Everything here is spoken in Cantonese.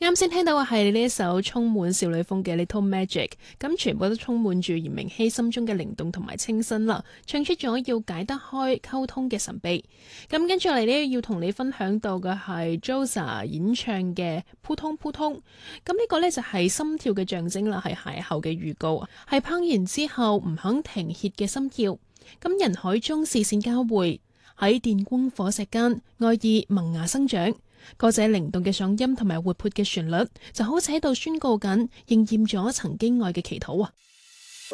啱先聽到嘅係呢一首充滿少女風嘅 Little Magic， 咁全部都充滿住嚴明熙心中嘅靈動同埋清新啦，唱出咗要解得開溝通嘅神秘。咁跟住嚟呢，要同你分享到嘅係 Josa 演唱嘅撲通撲通，咁呢個呢，就係心跳嘅象徵啦，係邂逅嘅預告，係怦然之後唔肯停歇嘅心跳。咁人海中視線交匯，喺電光火石間，愛意萌芽生長。歌者靈動嘅嗓音同埋活潑嘅旋律，就好似喺度宣告緊應驗咗曾經愛嘅祈禱啊！